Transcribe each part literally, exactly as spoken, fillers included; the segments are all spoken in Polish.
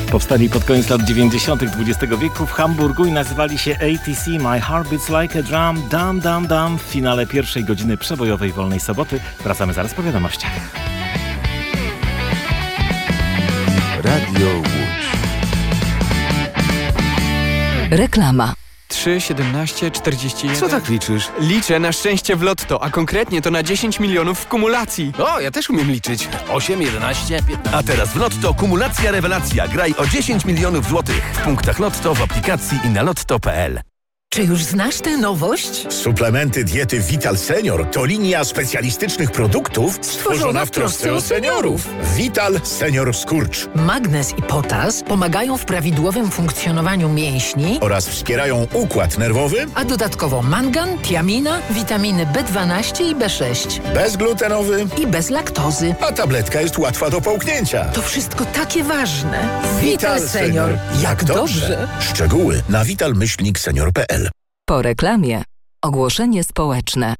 Powstali pod koniec lat dziewięćdziesiątych dwudziestego wieku w Hamburgu i nazywali się A T C My Heart Beats Like a Drum, Dum Dum Dum. W finale pierwszej godziny przebojowej Wolnej Soboty wracamy zaraz po wiadomościach. Radio Łódź. Reklama. trzy, siedemnaście, czterdzieści jeden. Co tak liczysz? Liczę na szczęście w lotto, a konkretnie to na dziesięć milionów w kumulacji. O, ja też umiem liczyć. osiem, jedenaście, piętnaście. A teraz w Lotto kumulacja rewelacja. Graj o dziesięć milionów złotych. W punktach Lotto, w aplikacji i na lotto kropka p l. Czy już znasz tę nowość? Suplementy diety Vital Senior to linia specjalistycznych produktów stworzona w trosce o seniorów. Vital Senior Skurcz. Magnez i potas pomagają w prawidłowym funkcjonowaniu mięśni Oraz wspierają układ nerwowy. a dodatkowo mangan, tiamina, witaminy B dwanaście i B sześć Bezglutenowy. i bez laktozy. A tabletka jest łatwa do połknięcia. To wszystko takie ważne. Vital Senior. Jak dobrze. Szczegóły na vital myślnik senior kropka p l. Po reklamie. Ogłoszenie społeczne.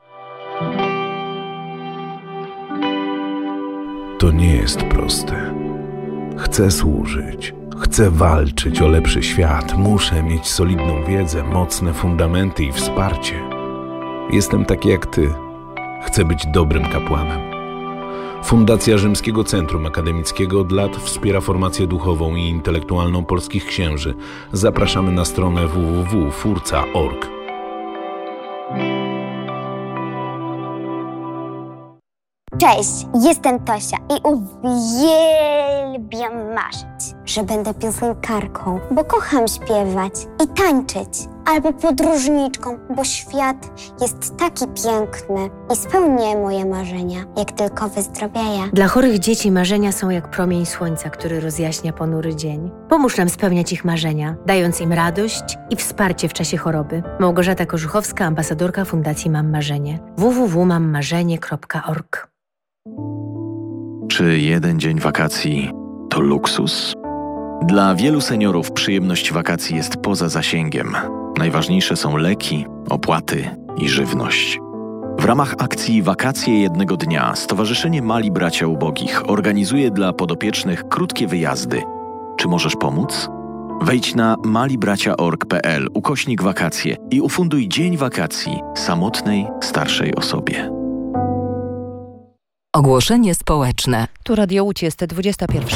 To nie jest proste. Chcę służyć. Chcę walczyć o lepszy świat. Muszę mieć solidną wiedzę, mocne fundamenty i wsparcie. Jestem taki jak ty. Chcę być dobrym kapłanem. Fundacja Rzymskiego Centrum Akademickiego od lat wspiera formację duchową i intelektualną polskich księży. Zapraszamy na stronę w w w kropka furca kropka org. Cześć, jestem Tosia i uwielbiam marzyć, że będę piosenkarką, bo kocham śpiewać i tańczyć, albo podróżniczką, bo świat jest taki piękny i spełnię moje marzenia, jak tylko wyzdrowieję. Dla chorych dzieci marzenia są jak promień słońca, który rozjaśnia ponury dzień. Pomóż nam spełniać ich marzenia, dając im radość i wsparcie w czasie choroby. Małgorzata Korzuchowska, ambasadorka Fundacji Mam Marzenie. w w w kropka mam marzenie kropka org. Czy jeden dzień wakacji to luksus? Dla wielu seniorów przyjemność wakacji jest poza zasięgiem. Najważniejsze są leki, opłaty i żywność. W ramach akcji Wakacje jednego dnia Stowarzyszenie Mali Bracia Ubogich organizuje dla podopiecznych krótkie wyjazdy. Czy możesz pomóc? Wejdź na malibracia kropka org kropka p l ukośnik wakacje i ufunduj dzień wakacji samotnej, starszej osobie. Ogłoszenie społeczne. Tu Radio Łódź, jest dwudziesta pierwsza.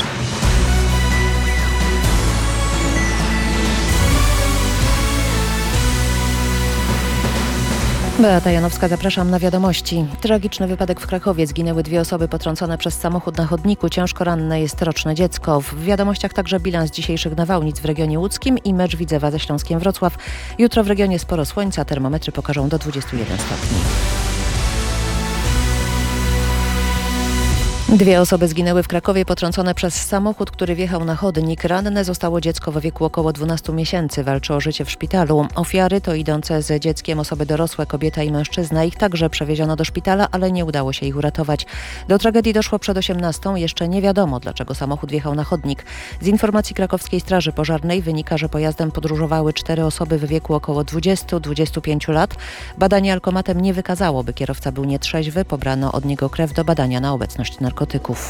Beata Janowska, zapraszam na wiadomości. Tragiczny wypadek w Krakowie. Zginęły dwie osoby potrącone przez samochód na chodniku. Ciężko ranne jest roczne dziecko. W wiadomościach także bilans dzisiejszych nawałnic w regionie łódzkim i mecz Widzewa ze Śląskiem Wrocław. Jutro w regionie sporo słońca. Termometry pokażą do dwudziestu jeden stopni. Dwie osoby zginęły w Krakowie potrącone przez samochód, który wjechał na chodnik. Ranne zostało dziecko w wieku około dwunastu miesięcy. Walczy o życie w szpitalu. Ofiary to idące z dzieckiem osoby dorosłe, kobieta i mężczyzna. Ich także przewieziono do szpitala, ale nie udało się ich uratować. Do tragedii doszło przed osiemnastą. Jeszcze nie wiadomo, dlaczego samochód wjechał na chodnik. Z informacji Krakowskiej Straży Pożarnej wynika, że pojazdem podróżowały cztery osoby w wieku około dwudziestu do dwudziestu pięciu lat. Badanie alkomatem nie wykazało, by kierowca był nietrzeźwy. Pobrano od niego krew do badania na obecność narkotyków.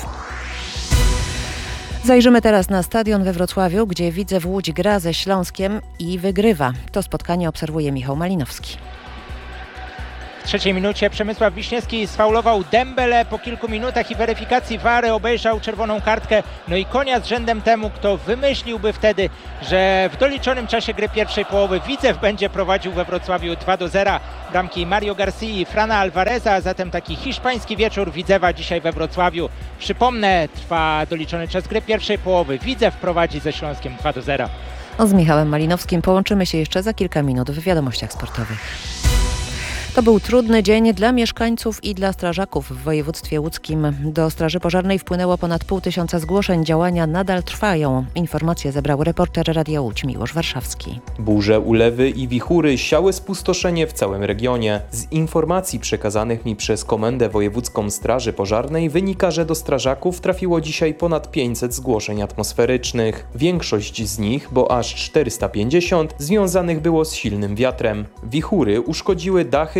Zajrzymy teraz na stadion we Wrocławiu, gdzie Widzew Łódź gra ze Śląskiem i wygrywa. To spotkanie obserwuje Michał Malinowski. W trzeciej minucie Przemysław Wiśniewski sfaulował Dembele. Po kilku minutach i weryfikacji V A R obejrzał czerwoną kartkę. No i konia z rzędem temu, kto wymyśliłby wtedy, że w doliczonym czasie gry pierwszej połowy Widzew będzie prowadził we Wrocławiu dwa do zera. Bramki Mario Garcia i Frana Alvareza, zatem taki hiszpański wieczór Widzewa dzisiaj we Wrocławiu. Przypomnę, trwa doliczony czas gry pierwszej połowy. Widzew prowadzi ze Śląskiem dwa do zera. O, z Michałem Malinowskim połączymy się jeszcze za kilka minut w wiadomościach sportowych. To był trudny dzień dla mieszkańców i dla strażaków w województwie łódzkim. Do Straży Pożarnej wpłynęło ponad pół tysiąca zgłoszeń. Działania nadal trwają. Informacje zebrał reporter Radia Łódź Miłosz Warszawski. Burze, ulewy i wichury siały spustoszenie w całym regionie. Z informacji przekazanych mi przez Komendę Wojewódzką Straży Pożarnej wynika, że do strażaków trafiło dzisiaj ponad pięćset zgłoszeń atmosferycznych. Większość z nich, bo aż czterysta pięćdziesiąt, związanych było z silnym wiatrem. Wichury uszkodziły dachy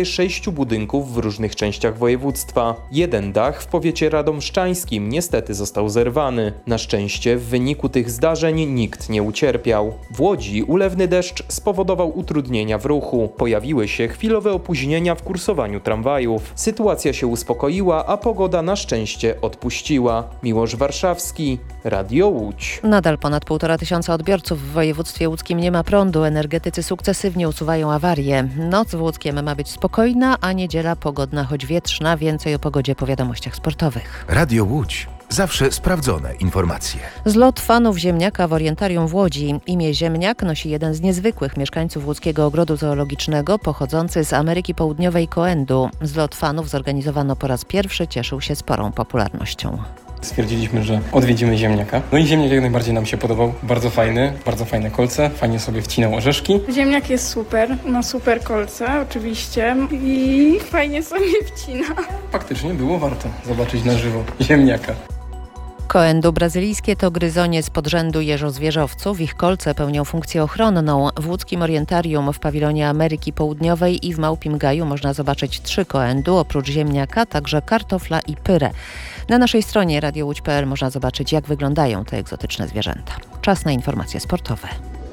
remonty sześciu budynków w różnych częściach województwa. Jeden dach w powiecie radomszczańskim niestety został zerwany. Na szczęście w wyniku tych zdarzeń nikt nie ucierpiał. W Łodzi ulewny deszcz spowodował utrudnienia w ruchu. Pojawiły się chwilowe opóźnienia w kursowaniu tramwajów. Sytuacja się uspokoiła, a pogoda na szczęście odpuściła. Miłosz Warszawski, Radio Łódź. Nadal ponad półtora tysiąca odbiorców w województwie łódzkim nie ma prądu. Energetycy sukcesywnie usuwają awarie. Noc w Łódzkiem ma być spokojna, a niedziela pogodna, choć wietrzna. Więcej o pogodzie po wiadomościach sportowych. Radio Łódź. Zawsze sprawdzone informacje. Zlot fanów ziemniaka w Orientarium w Łodzi. Imię Ziemniak nosi jeden z niezwykłych mieszkańców łódzkiego ogrodu zoologicznego, pochodzący z Ameryki Południowej Coendu. Zlot fanów zorganizowano po raz pierwszy, cieszył się sporą popularnością. Stwierdziliśmy, że odwiedzimy ziemniaka. No i ziemniak jak najbardziej nam się podobał. Bardzo fajny, bardzo fajne kolce, fajnie sobie wcinał orzeszki. Ziemniak jest super, ma super kolce oczywiście i fajnie sobie wcina. Faktycznie było warto zobaczyć na żywo ziemniaka. Coendu brazylijskie to gryzonie z podrzędu jeżozwierzowców. Ich kolce pełnią funkcję ochronną. W łódzkim Orientarium w pawilonie Ameryki Południowej i w Małpim Gaju można zobaczyć trzy coendu, oprócz ziemniaka także kartofla i pyrę. Na naszej stronie radio łódź kropka p l można zobaczyć, jak wyglądają te egzotyczne zwierzęta. Czas na informacje sportowe.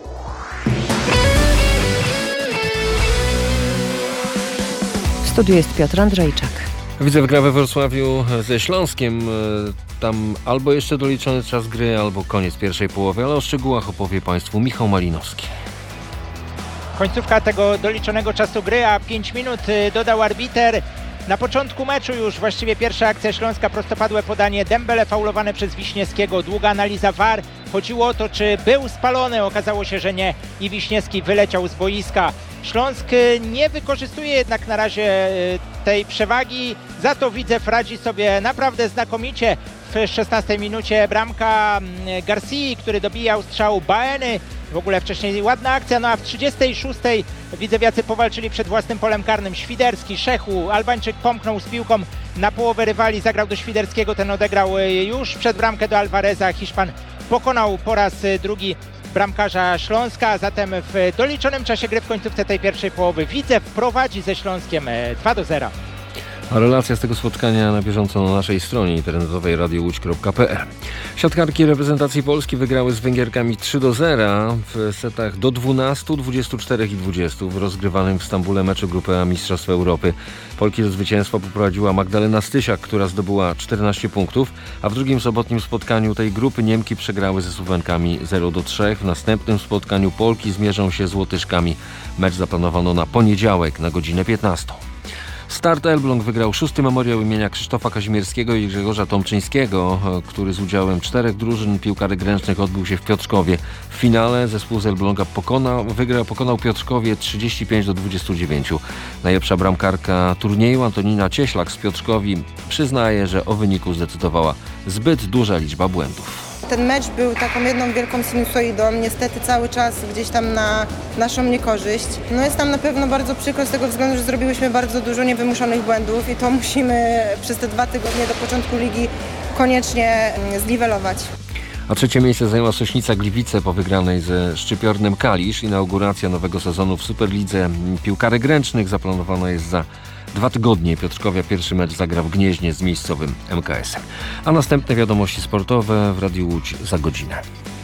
W studiu jest Piotr Andrzejczak. Widzew gra we Wrocławiu ze Śląskiem. Tam albo jeszcze doliczony czas gry, albo koniec pierwszej połowy, ale o szczegółach opowie Państwu Michał Malinowski. Końcówka tego doliczonego czasu gry, a pięć minut dodał arbiter. Na początku meczu już właściwie pierwsza akcja Śląska, prostopadłe podanie Dembele faulowane przez Wiśniewskiego. Długa analiza V A R. Chodziło o to, czy był spalony. Okazało się, że nie i Wiśniewski wyleciał z boiska. Śląsk nie wykorzystuje jednak na razie tej przewagi. Za to Widzew radzi sobie naprawdę znakomicie. W szesnastej minucie bramka Garcii, który dobijał strzał Baeny. W ogóle wcześniej ładna akcja, no a w trzydziestej szóstej widzewiacy powalczyli przed własnym polem karnym. Świderski, Szechu, Albańczyk pomknął z piłką na połowę rywali, zagrał do Świderskiego, ten odegrał już przed bramkę do Alvareza. Hiszpan pokonał po raz drugi bramkarza Śląska, zatem w doliczonym czasie gry w końcówce tej pierwszej połowy Widzew prowadzi ze Śląskiem dwa do zera. A relacja z tego spotkania na bieżąco na naszej stronie internetowej radio łódź kropka p l. Siatkarki reprezentacji Polski wygrały z Węgierkami trzy do zera w setach do dwunastu, dwudziestu czterech i dwudziestu w rozgrywanym w Stambule meczu grupy A Mistrzostw Europy. Polki do zwycięstwa poprowadziła Magdalena Stysiak, która zdobyła czternaście punktów, a w drugim sobotnim spotkaniu tej grupy Niemki przegrały ze Słowenkami zero do trzech. W następnym spotkaniu Polki zmierzą się z Łotyszkami. Mecz zaplanowano na poniedziałek na godzinę piętnastą. Start Elbląg wygrał szósty memoriał imienia Krzysztofa Kazimierskiego i Grzegorza Tomczyńskiego, który z udziałem czterech drużyn piłkarek ręcznych odbył się w Piotrkowie. W finale zespół z Elbląga pokonał, wygrał, pokonał Piotrkowie trzydzieści pięć do dwudziestu dziewięciu. Najlepsza bramkarka turnieju Antonina Cieślak z Piotrkowi przyznaje, że o wyniku zdecydowała zbyt duża liczba błędów. Ten mecz był taką jedną wielką sinusoidą, niestety cały czas gdzieś tam na naszą niekorzyść. No jest nam na pewno bardzo przykro z tego względu, że zrobiłyśmy bardzo dużo niewymuszonych błędów i to musimy przez te dwa tygodnie do początku ligi koniecznie zniwelować. A trzecie miejsce zajęła Sośnica Gliwice po wygranej ze Szczypiornem Kalisz. Inauguracja nowego sezonu w Superlidze piłkarek ręcznych zaplanowana jest za dwa tygodnie. Piotrkowia pierwszy mecz zagra w Gnieźnie z miejscowym M K S em. A następne wiadomości sportowe w Radiu Łódź za godzinę.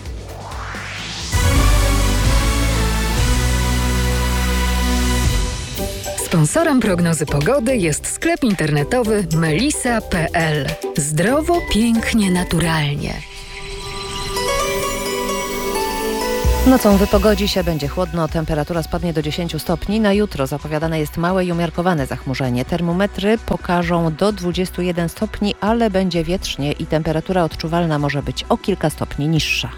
Sponsorem prognozy pogody jest sklep internetowy melisa kropka p l. Zdrowo, pięknie, naturalnie. Nocą wypogodzi się, będzie chłodno, temperatura spadnie do dziesięciu stopni. Na jutro zapowiadane jest małe i umiarkowane zachmurzenie. Termometry pokażą do dwudziestu jeden stopni, ale będzie wietrznie i temperatura odczuwalna może być o kilka stopni niższa.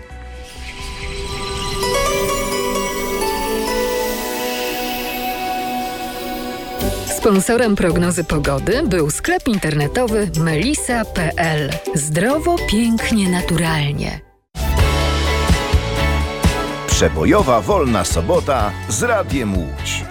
Sponsorem prognozy pogody był sklep internetowy melisa kropka p l. Zdrowo, pięknie, naturalnie. Przebojowa wolna sobota z Radiem Łódź.